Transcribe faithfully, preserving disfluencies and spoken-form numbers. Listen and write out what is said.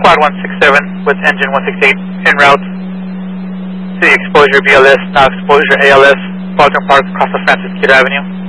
Quad one six seven with engine one six eight en route to the exposure B L S, now exposure A L S, Baldwin Park, across the Francis Kidd Avenue.